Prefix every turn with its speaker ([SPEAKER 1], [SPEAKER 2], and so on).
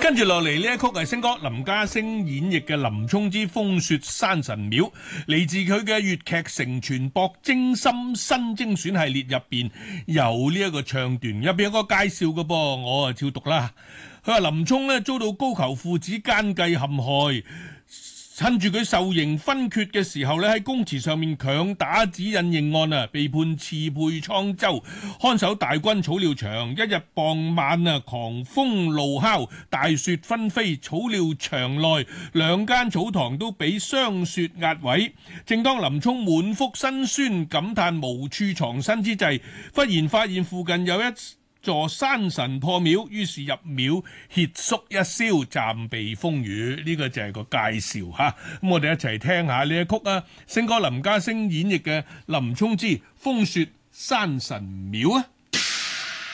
[SPEAKER 1] 跟住落嚟呢一曲係星哥林家聲演繹嘅林沖之風雪山神廟，嚟自佢嘅粵劇承傳博精深新精選系列入邊有呢一個唱段，入邊有個介紹嘅噃，我啊照讀啦。佢話林沖呢遭到高俅父子奸計陷害，趁住佢受刑分決嘅時候咧，喺公祠上面強打指印認案啊，被判刺配滄州，看守大軍草料場。一日傍晚啊，狂風怒號，大雪紛飛，草料場內兩間草堂都俾霜雪壓毀。正當林沖滿腹辛酸，感嘆無處藏身之際，忽然發現附近有一座山神破廟，於是入廟歇宿一宵，暫避風雨。呢個就係個介紹吓。咁我哋一齊聽下呢一曲啊，星哥林家聲演繹嘅林沖之風雪山神廟啊。